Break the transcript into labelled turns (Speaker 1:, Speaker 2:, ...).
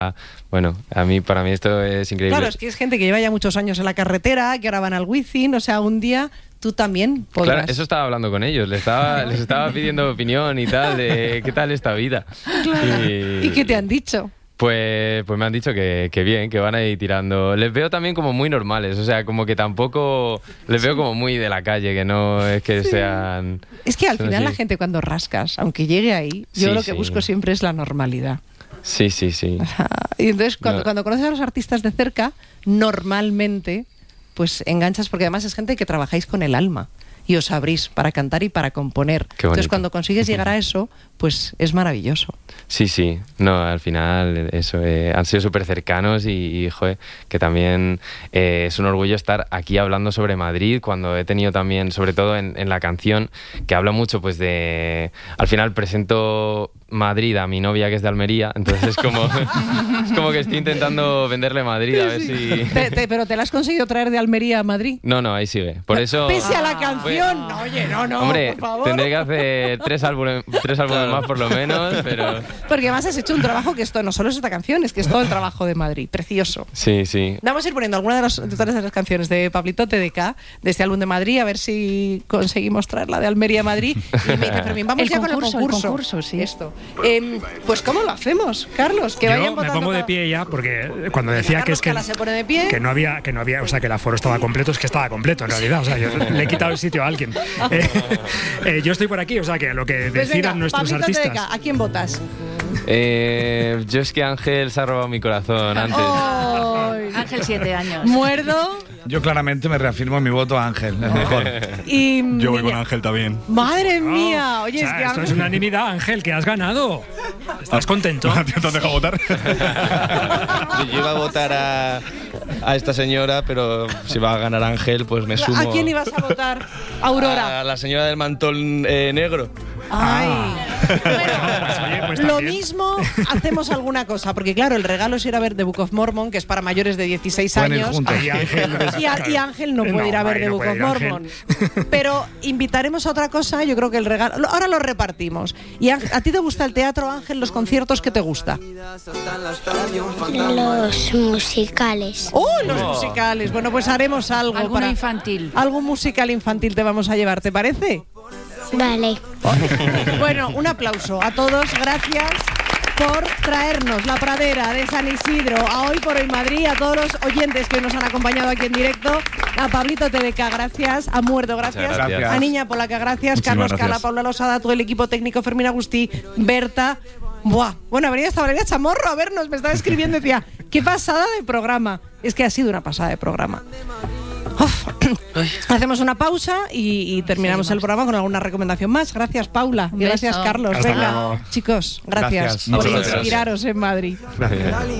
Speaker 1: Bueno, para mí esto es increíble.
Speaker 2: Claro, es que es gente que lleva ya muchos años en la carretera, que ahora van al Wizzing, o sea, un día tú también podrás.
Speaker 1: Claro, eso estaba hablando con ellos, les estaba pidiendo opinión y tal, de qué tal esta vida.
Speaker 2: Claro. ¿Y qué te han dicho?
Speaker 1: Pues me han dicho que bien, que van a ir tirando. Les veo también como muy normales, o sea, como que tampoco les veo como muy de la calle, que no es que sean...
Speaker 2: Es que al final la gente cuando rascas, aunque llegue ahí, yo lo que busco siempre es la normalidad.
Speaker 1: Sí.
Speaker 2: Y entonces cuando conoces a los artistas de cerca, normalmente pues enganchas, porque además es gente que trabajáis con el alma y os abrís para cantar y para componer. Entonces cuando consigues llegar a eso, pues es maravilloso.
Speaker 1: Sí, no, al final eso, han sido súper cercanos y joder, que también es un orgullo estar aquí hablando sobre Madrid, cuando he tenido también, sobre todo en la canción, que habla mucho pues de... Al final presento Madrid a mi novia, que es de Almería, entonces es como que estoy intentando venderle Madrid, a ver si...
Speaker 2: ¿Pero te la has conseguido traer de Almería a Madrid?
Speaker 1: No, ahí sigue, por eso...
Speaker 2: Pese a la canción, no, oye, no,
Speaker 1: hombre,
Speaker 2: por favor.
Speaker 1: Tendré que hacer tres álbumes más por lo menos, pero...
Speaker 2: Porque además has hecho un trabajo que esto no solo es esta canción, es que es todo el trabajo de Madrid, precioso.
Speaker 1: Sí.
Speaker 2: Vamos a ir poniendo algunas de todas las canciones de Pablito TDK, de este álbum de Madrid, a ver si conseguimos traerla de Almería a Madrid. Y me dice Fermín, vamos ya con el concurso.
Speaker 3: Sí.
Speaker 2: Esto. Pues ¿cómo lo hacemos, Carlos? Que vayan
Speaker 3: me pongo de pie ya, porque cuando decía que es que
Speaker 2: se pone de pie.
Speaker 3: que no había, o sea, que el aforo estaba completo, es que estaba completo en realidad, o sea, yo le he quitado el sitio a alguien. Yo estoy por aquí, o sea, que lo que
Speaker 2: pues
Speaker 3: decidan
Speaker 2: venga,
Speaker 3: nuestros
Speaker 2: Pablito
Speaker 3: artistas.
Speaker 2: TDK, ¿a quién votas?
Speaker 1: Yo es que Ángel se ha robado mi corazón antes.
Speaker 2: Oh,
Speaker 4: Ángel, 7 años.
Speaker 2: Muerdo.
Speaker 5: Yo claramente me reafirmo en mi voto a Ángel, es mejor.
Speaker 2: Y
Speaker 6: yo voy con Ángel también.
Speaker 2: Madre mía, oye,
Speaker 3: O sea,
Speaker 2: es que
Speaker 3: esto es unanimidad, Ángel, que has ganado. ¿Estás contento?
Speaker 6: ¿Te has dejado votar?
Speaker 5: Yo iba a votar a esta señora, pero si va a ganar Ángel, pues me sumo.
Speaker 2: ¿A quién ibas a votar? Aurora.
Speaker 5: A la señora del mantón negro.
Speaker 2: Ay.
Speaker 3: Oye, pues
Speaker 2: Lo
Speaker 3: también.
Speaker 2: mismo hacemos alguna cosa, porque claro, el regalo es ir a ver The Book of Mormon, que es para mayores de 16
Speaker 5: Pueden ir
Speaker 2: años.
Speaker 5: juntos.
Speaker 3: Ahí Ángel,
Speaker 2: Y Ángel no puede ir a ver The
Speaker 3: no
Speaker 2: Book
Speaker 3: puede
Speaker 2: of
Speaker 3: ir Ángel.
Speaker 2: Mormon. Pero invitaremos a otra cosa, yo creo que el regalo... Ahora lo repartimos. ¿Y a ti te gusta el teatro, Ángel? ¿Los conciertos qué te gusta?
Speaker 7: Los musicales.
Speaker 2: ¡Oh, los musicales! Bueno, pues haremos algo
Speaker 4: Alguno infantil.
Speaker 2: Algún musical infantil te vamos a llevar, ¿te parece?
Speaker 7: Vale.
Speaker 2: Bueno, un aplauso a todos, gracias por traernos la pradera de San Isidro a Hoy por Hoy Madrid, a todos los oyentes que nos han acompañado aquí en directo, a Pablito TDK, gracias, a Muerto, gracias,
Speaker 5: Gracias.
Speaker 2: a Niña Polaca, gracias,
Speaker 6: Muchísimas
Speaker 2: Carlos Cala,
Speaker 6: gracias.
Speaker 2: Paula Losada, todo el equipo técnico, Fermín Agustí, Berta. Buah, bueno, habría hasta Valeria Chamorro a vernos, me estaba escribiendo y decía, qué pasada de programa. Es que ha sido una pasada de programa. Uf. Hacemos una pausa y terminamos el programa con alguna recomendación más. Gracias, Paula. Y gracias,
Speaker 4: beso.
Speaker 2: Carlos.
Speaker 5: Hasta
Speaker 2: Venga,
Speaker 5: luego.
Speaker 2: chicos, gracias
Speaker 5: Gracias.
Speaker 2: por
Speaker 5: Muchas gracias.
Speaker 2: inspiraros en Madrid.
Speaker 1: Gracias.